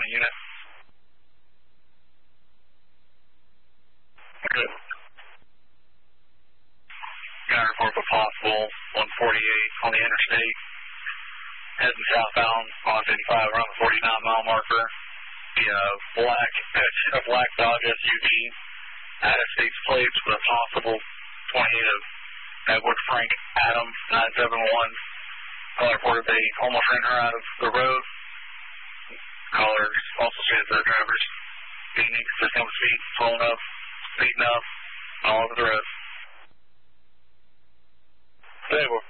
unit. Good. Got a report of a possible 148 on the interstate. Heading southbound on 55 around the 49-mile marker. A black Dodge SUV. Out of states plates with a possible 28 of Edward Frank Adams 971. Reported they almost ran her out of the road. Caller also says their drivers being inconsistent with speed, slowing up, speeding up, all over the road. Stable.